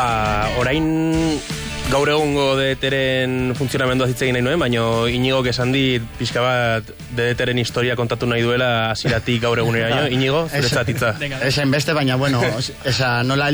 Orain gaur egungo DDTren funtzionamendua hitz egin nahi nuen, baina Iñigok esan dit pixka bat DDTren historia kontatu nahi duela hasieratik gaur eguneraino. Iñigo, zuretzat hitza. Ezen beste, baina bueno, esa nola